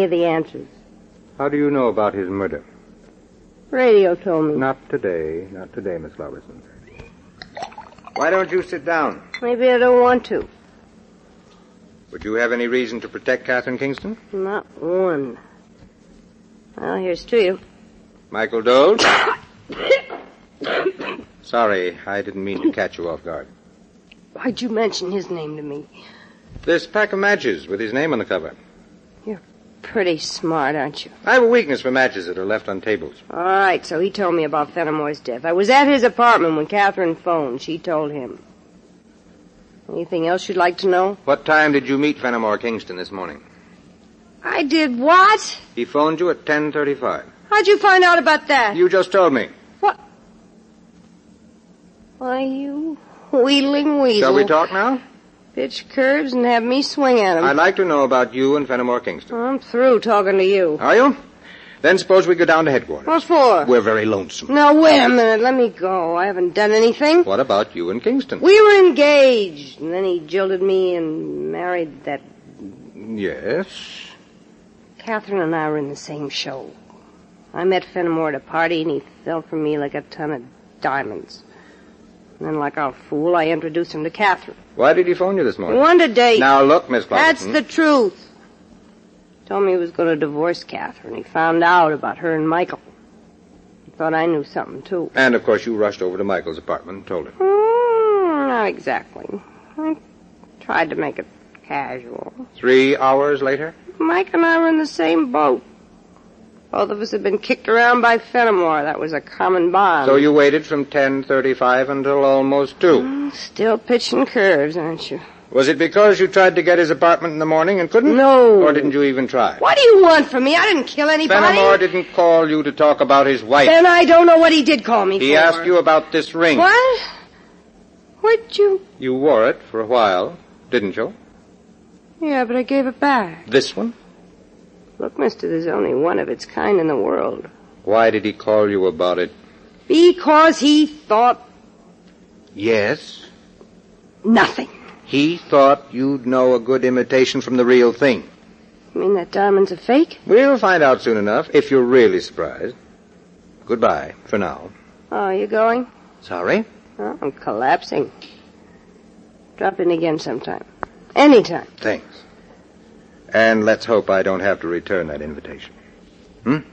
any of the answers. How do you know about his murder? Radio told me. Not today, Miss Robertson. Why don't you sit down? Maybe I don't want to. Would you have any reason to protect Catherine Kingston? Not one. Well, here's to you. Michael Dole? Sorry, I didn't mean to catch you off guard. Why'd you mention his name to me? This pack of matches with his name on the cover. You're pretty smart, aren't you? I have a weakness for matches that are left on tables. All right, so he told me about Fenimore's death. I was at his apartment when Catherine phoned. She told him. Anything else you'd like to know? What time did you meet Fenimore Kingston this morning? I did what? He phoned you at 10:35. How'd you find out about that? You just told me. What? Why, you wheedling weasel. Shall we talk now? Pitch curves and have me swing at him. I'd like to know about you and Fenimore Kingston. I'm through talking to you. Are you? Then suppose we go down to headquarters. What for? We're very lonesome. Now, wait a minute. Let me go. I haven't done anything. What about you and Kingston? We were engaged, and then he jilted me and married that... Yes. Catherine and I were in the same show. I met Fenimore at a party, and he fell for me like a ton of diamonds. And then, like a fool, I introduced him to Catherine. Why did he phone you this We morning? wanted a date. Now, look, Miss Clarkson. That's the truth. Told me he was going to divorce Catherine. He found out about her and Michael. He thought I knew something, too. And, of course, you rushed over to Michael's apartment and told him. Not exactly. I tried to make it casual. 3 hours later? Mike and I were in the same boat. Both of us had been kicked around by Fenimore. That was a common bond. So you waited from 10:35 until almost 2. Still pitching curves, aren't you? Was it because you tried to get his apartment in the morning and couldn't? No. Or didn't you even try? What do you want from me? I didn't kill anybody. Fenimore didn't call you to talk about his wife. Then I don't know what he did call me for. He asked you about this ring. What? Where'd you... You wore it for a while, didn't you? Yeah, but I gave it back. This one? Look, mister, there's only one of its kind in the world. Why did he call you about it? Because he thought... Yes. Nothing. He thought you'd know a good imitation from the real thing. You mean that diamond's a fake? We'll find out soon enough, if you're really surprised. Goodbye, for now. Oh, you going? Sorry? Oh, I'm collapsing. Drop in again sometime. Anytime. Thanks. And let's hope I don't have to return that invitation.